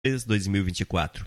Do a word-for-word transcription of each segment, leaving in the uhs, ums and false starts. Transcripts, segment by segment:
dois mil e vinte e quatro.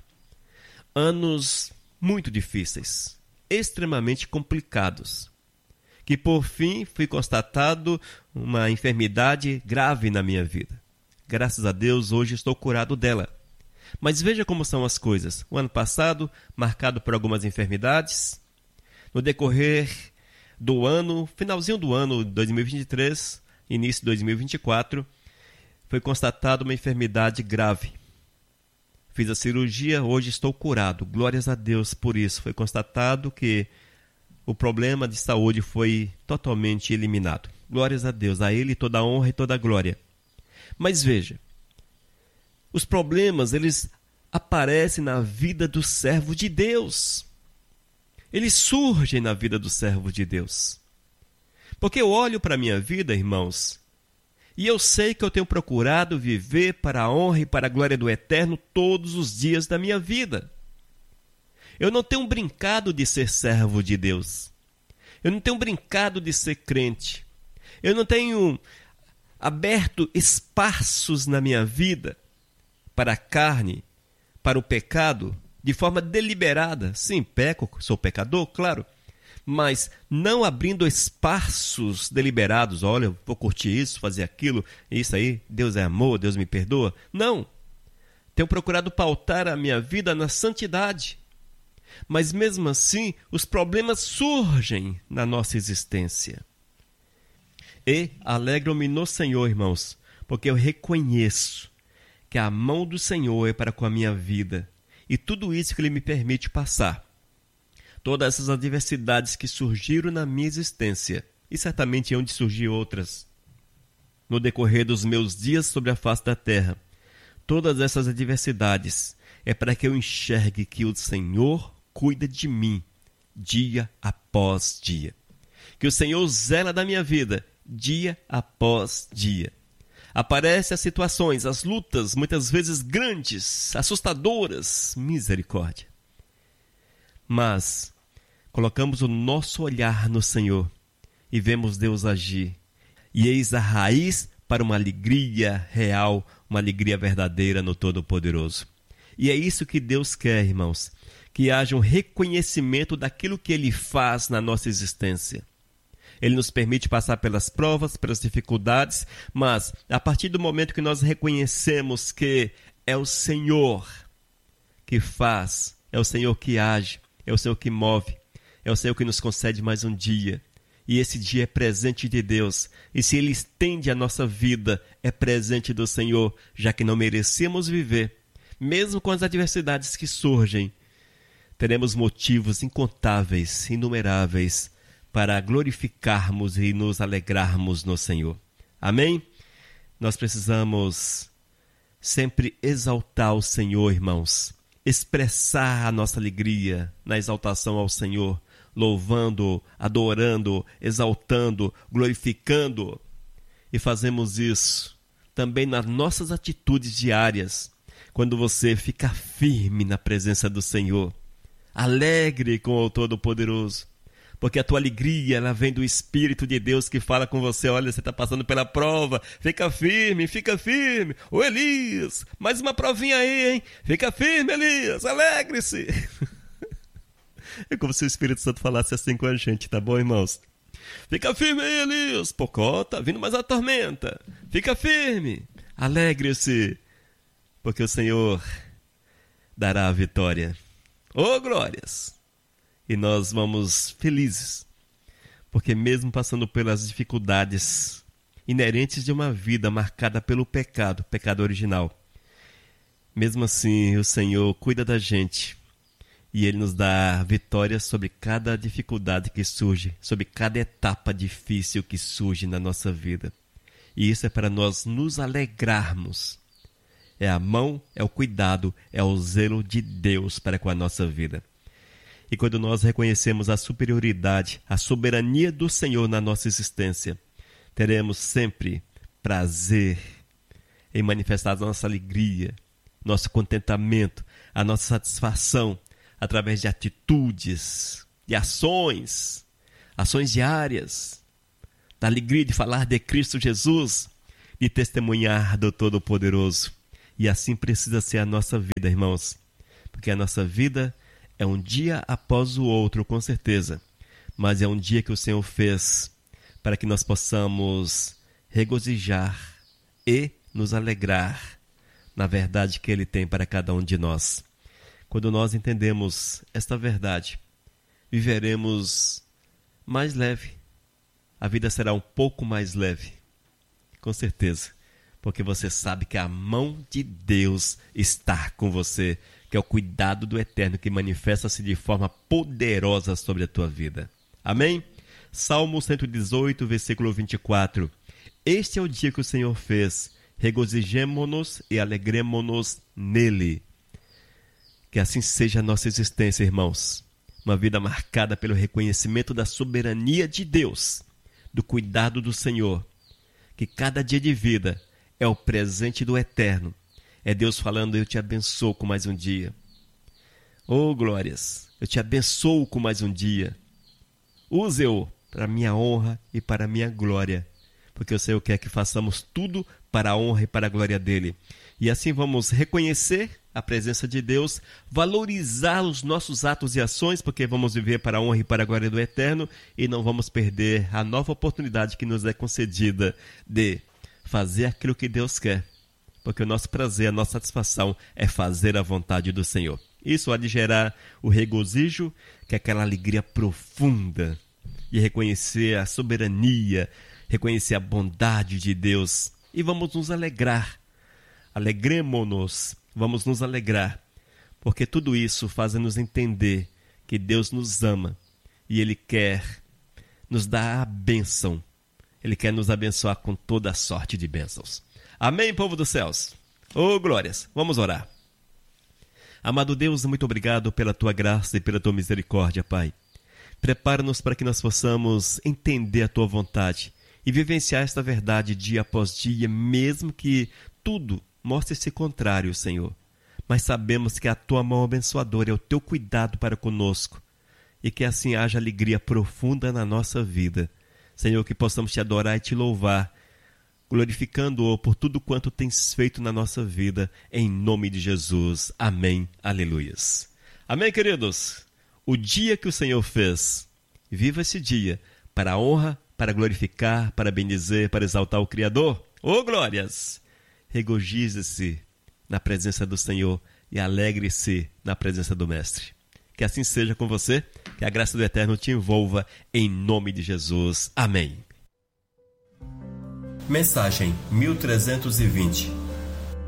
Anos muito difíceis, extremamente complicados, que por fim fui constatado uma enfermidade grave na minha vida. Graças a Deus, hoje estou curado dela. Mas veja como são as coisas. O ano passado, marcado por algumas enfermidades. No decorrer do ano, finalzinho do ano dois mil e vinte e três, início de dois mil e vinte e quatro, foi constatada uma enfermidade grave. Fiz a cirurgia, hoje estou curado. Glórias a Deus por isso. Foi constatado que o problema de saúde foi totalmente eliminado. Glórias a Deus, a Ele toda a honra e toda a glória. Mas veja, os problemas, eles aparecem na vida do servo de Deus. Eles surgem na vida do servo de Deus. Porque eu olho para a minha vida, irmãos, e eu sei que eu tenho procurado viver para a honra e para a glória do Eterno todos os dias da minha vida. Eu não tenho brincado de ser servo de Deus. Eu não tenho brincado de ser crente. Eu não tenho aberto espaços na minha vida para a carne, para o pecado, de forma deliberada. Sim, peco, sou pecador, claro. Mas não abrindo espaços deliberados. Olha, vou curtir isso, fazer aquilo, isso aí, Deus é amor, Deus me perdoa. Não. Tenho procurado pautar a minha vida na santidade. Mas mesmo assim, os problemas surgem na nossa existência. E alegro-me no Senhor, irmãos, porque eu reconheço que a mão do Senhor é para com a minha vida. E tudo isso que Ele me permite passar. Todas essas adversidades que surgiram na minha existência, e certamente hão de surgir outras, no decorrer dos meus dias sobre a face da terra, todas essas adversidades é para que eu enxergue que o Senhor cuida de mim, dia após dia. Que o Senhor zela da minha vida, dia após dia. Aparecem as situações, as lutas, muitas vezes grandes, assustadoras, misericórdia. Mas colocamos o nosso olhar no Senhor e vemos Deus agir. E eis a raiz para uma alegria real, uma alegria verdadeira no Todo-Poderoso. E é isso que Deus quer, irmãos, que haja um reconhecimento daquilo que Ele faz na nossa existência. Ele nos permite passar pelas provas, pelas dificuldades, mas a partir do momento que nós reconhecemos que é o Senhor que faz, é o Senhor que age, é o Senhor que move, é o Senhor que nos concede mais um dia. E esse dia é presente de Deus. E se Ele estende a nossa vida, é presente do Senhor, já que não merecemos viver. Mesmo com as adversidades que surgem, teremos motivos incontáveis, inumeráveis, para glorificarmos e nos alegrarmos no Senhor. Amém? Nós precisamos sempre exaltar o Senhor, irmãos. Expressar a nossa alegria na exaltação ao Senhor, louvando, adorando, exaltando, glorificando. E fazemos isso também nas nossas atitudes diárias, quando você fica firme na presença do Senhor, alegre com o Todo-Poderoso, porque a tua alegria, ela vem do Espírito de Deus que fala com você. Olha, você está passando pela prova, fica firme, fica firme. Ô Elias, mais uma provinha aí, hein? Fica firme, Elias, alegre-se. É como se o Espírito Santo falasse assim com a gente, tá bom, irmãos? Fica firme aí, Elias, pocó, tá vindo mais a tormenta. Fica firme, alegre-se, porque o Senhor dará a vitória. Ô glórias! E nós vamos felizes, porque mesmo passando pelas dificuldades inerentes de uma vida marcada pelo pecado, pecado original, mesmo assim o Senhor cuida da gente e Ele nos dá vitória sobre cada dificuldade que surge, sobre cada etapa difícil que surge na nossa vida. E isso é para nós nos alegrarmos. É a mão, é o cuidado, é o zelo de Deus para com a nossa vida. E quando nós reconhecemos a superioridade, a soberania do Senhor na nossa existência, teremos sempre prazer em manifestar a nossa alegria, nosso contentamento, a nossa satisfação, através de atitudes, de ações, ações diárias, da alegria de falar de Cristo Jesus, de testemunhar do Todo-Poderoso. E assim precisa ser a nossa vida, irmãos. Porque a nossa vida é um dia após o outro, com certeza. Mas é um dia que o Senhor fez para que nós possamos regozijar e nos alegrar na verdade que Ele tem para cada um de nós. Quando nós entendemos esta verdade, viveremos mais leve. A vida será um pouco mais leve, com certeza, porque você sabe que a mão de Deus está com você, que é o cuidado do Eterno que manifesta-se de forma poderosa sobre a tua vida. Amém? Salmo cento e dezoito, versículo vinte e quatro. Este é o dia que o Senhor fez, regozijemo-nos e alegremo-nos nele. Que assim seja a nossa existência, irmãos. Uma vida marcada pelo reconhecimento da soberania de Deus, do cuidado do Senhor. Que cada dia de vida é o presente do Eterno. É Deus falando, eu te abençoo com mais um dia. Oh, glórias, eu te abençoo com mais um dia. Use-o para a minha honra e para a minha glória. Porque o Senhor quer que façamos tudo para a honra e para a glória dele. E assim vamos reconhecer a presença de Deus, valorizar os nossos atos e ações, porque vamos viver para a honra e para a glória do Eterno, e não vamos perder a nova oportunidade que nos é concedida de fazer aquilo que Deus quer. Porque o nosso prazer, a nossa satisfação é fazer a vontade do Senhor. Isso há de gerar o regozijo, que é aquela alegria profunda, e reconhecer a soberania, reconhecer a bondade de Deus. E vamos nos alegrar. Alegremo-nos, vamos nos alegrar, porque tudo isso faz-nos entender que Deus nos ama e Ele quer nos dar a bênção. Ele quer nos abençoar com toda a sorte de bênçãos. Amém, povo dos céus? Oh, glórias! Vamos orar. Amado Deus, muito obrigado pela Tua graça e pela Tua misericórdia, Pai. Prepara-nos para que nós possamos entender a Tua vontade e vivenciar esta verdade dia após dia, mesmo que tudo mostre-se contrário, Senhor. Mas sabemos que a Tua mão abençoadora é o Teu cuidado para conosco e que assim haja alegria profunda na nossa vida. Senhor, que possamos Te adorar e Te louvar, glorificando-o por tudo quanto tens feito na nossa vida, em nome de Jesus. Amém. Aleluias. Amém, queridos? O dia que o Senhor fez, viva esse dia para a honra, para glorificar, para bendizer, para exaltar o Criador. Ô, oh, glórias! Regozije-se na presença do Senhor e alegre-se na presença do Mestre. Que assim seja com você, que a graça do Eterno te envolva, em nome de Jesus. Amém. Mensagem mil trezentos e vinte.